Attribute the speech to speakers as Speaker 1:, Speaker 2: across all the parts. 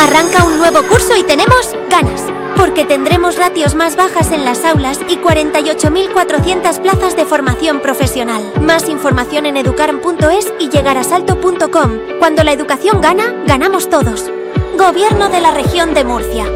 Speaker 1: Arranca un nuevo curso y tenemos ganas, porque tendremos ratios más bajas en las aulas y 48.400 plazas de formación profesional. Más información en educarm.es y llegarasalto.com. Cuando la educación gana, ganamos todos. Gobierno de la Región de Murcia.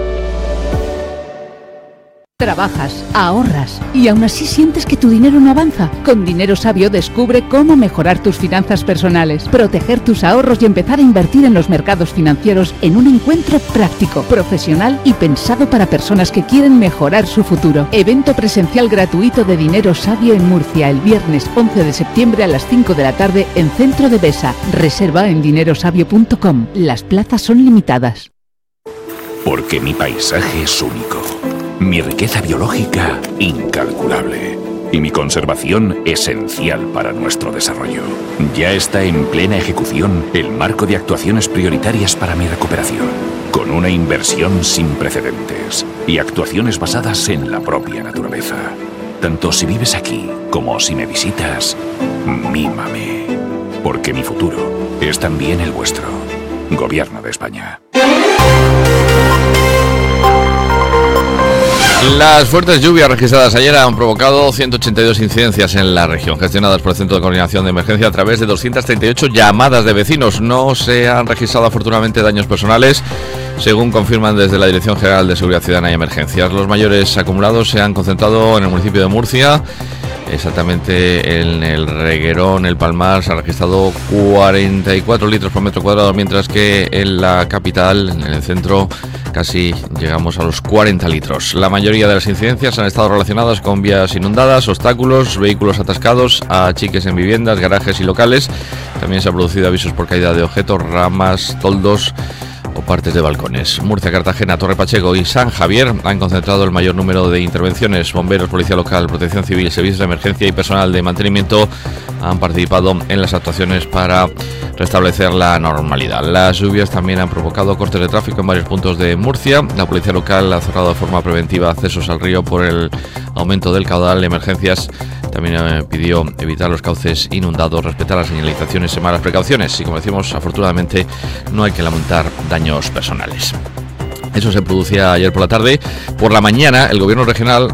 Speaker 2: Trabajas, ahorras y aún así sientes que tu dinero no avanza. Con Dinero Sabio descubre cómo mejorar tus finanzas personales, proteger tus ahorros y empezar a invertir en los mercados financieros en un encuentro práctico, profesional y pensado para personas que quieren mejorar su futuro. Evento presencial gratuito de Dinero Sabio en Murcia el viernes 11 de septiembre a las 5 de la tarde en Centro de Besa. Reserva en dinerosabio.com. Las plazas son limitadas.
Speaker 3: Porque mi paisaje es único. Mi riqueza biológica, incalculable. Y mi conservación, esencial para nuestro desarrollo. Ya está en plena ejecución el marco de actuaciones prioritarias para mi recuperación, con una inversión sin precedentes y actuaciones basadas en la propia naturaleza. Tanto si vives aquí como si me visitas, mímame. Porque mi futuro es también el vuestro. Gobierno de España.
Speaker 4: Las fuertes lluvias registradas ayer han provocado 182 incidencias en la región, gestionadas por el Centro de Coordinación de Emergencia a través de 238 llamadas de vecinos. No se han registrado afortunadamente daños personales, según confirman desde la Dirección General de Seguridad Ciudadana y Emergencias. Los mayores acumulados se han concentrado en el municipio de Murcia. Exactamente en el Reguerón, el Palmar, se ha registrado 44 litros por metro cuadrado, mientras que en la capital, en el centro, casi llegamos a los 40 litros. La mayoría de las incidencias han estado relacionadas con vías inundadas, obstáculos, vehículos atascados, achiques en viviendas, garajes y locales. También se han producido avisos por caída de objetos, ramas, toldos o partes de balcones. Murcia, Cartagena, Torre Pacheco y San Javier han concentrado el mayor número de intervenciones. Bomberos, Policía Local, Protección Civil, Servicios de Emergencia y personal de mantenimiento han participado en las actuaciones para restablecer la normalidad. Las lluvias también han provocado cortes de tráfico en varios puntos de Murcia. La Policía Local ha cerrado de forma preventiva accesos al río por el aumento del caudal. Emergencias también pidió evitar los cauces inundados, respetar las señalizaciones y malas precauciones. Y como decimos, afortunadamente no hay que lamentar daños personales. Eso se producía ayer por la tarde. Por la mañana el gobierno regional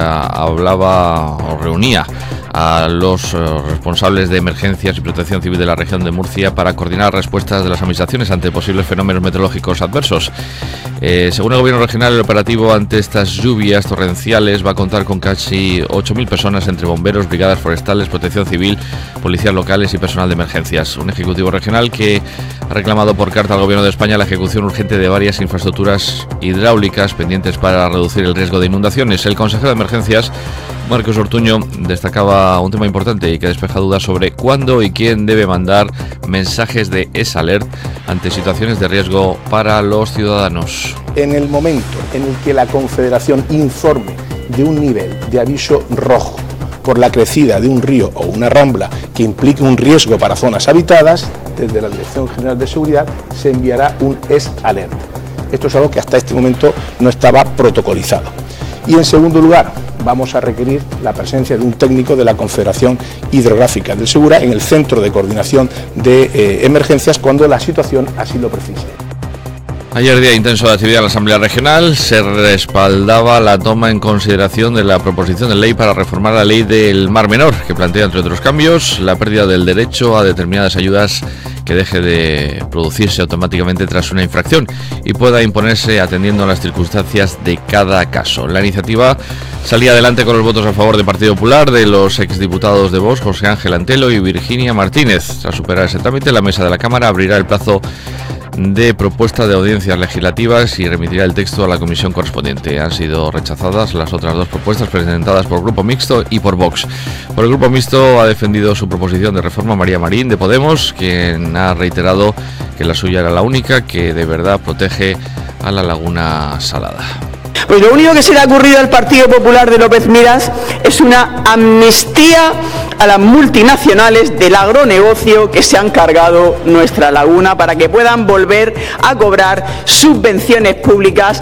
Speaker 4: hablaba o reunía a los responsables de emergencias y protección civil de la región de Murcia para coordinar respuestas de las administraciones ante posibles fenómenos meteorológicos adversos. Según el gobierno regional, el operativo ante estas lluvias torrenciales va a contar con casi 8.000 personas entre bomberos, brigadas forestales, protección civil, policías locales y personal de emergencias. Un ejecutivo regional que ha reclamado por carta al gobierno de España la ejecución urgente de varias infraestructuras hidráulicas pendientes para reducir el riesgo de inundaciones. El consejero de emergencias, Marcos Ortuño, destacaba un tema importante y que despeja dudas sobre cuándo y quién debe mandar mensajes de ESALERT ante situaciones de riesgo para los ciudadanos.
Speaker 5: En el momento en el que la Confederación informe de un nivel de aviso rojo por la crecida de un río o una rambla que implique un riesgo para zonas habitadas, desde la Dirección General de Seguridad se enviará un ESALERT. Esto es algo que hasta este momento no estaba protocolizado. Y en segundo lugar, vamos a requerir la presencia de un técnico de la Confederación Hidrográfica del Segura en el Centro de Coordinación de Emergencias cuando la situación así lo precise.
Speaker 4: Ayer, día intenso de actividad en la Asamblea Regional, se respaldaba la toma en consideración de la proposición de ley para reformar la ley del Mar Menor, que plantea, entre otros cambios, la pérdida del derecho a determinadas ayudas que deje de producirse automáticamente tras una infracción y pueda imponerse atendiendo a las circunstancias de cada caso. La iniciativa salía adelante con los votos a favor del Partido Popular de los exdiputados de Vox, José Ángel Antelo y Virginia Martínez. Tras superar ese trámite, la mesa de la Cámara abrirá el plazo de propuesta de audiencias legislativas y remitirá el texto a la comisión correspondiente. Han sido rechazadas las otras dos propuestas presentadas por el Grupo Mixto y por Vox. Por el Grupo Mixto ha defendido su proposición de reforma María Marín de Podemos, quien ha reiterado que la suya era la única que de verdad protege a la Laguna Salada.
Speaker 6: Pues lo único que se le ha ocurrido al Partido Popular de López Miras es una amnistía a las multinacionales del agronegocio que se han cargado nuestra laguna para que puedan volver a cobrar subvenciones públicas